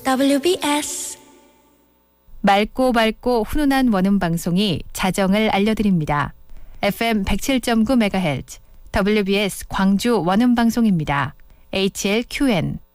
WBS 맑고 밝고 훈훈한 원음 방송이 자정을 알려드립니다. FM 107.9MHz WBS 광주 원음 방송입니다. HLQN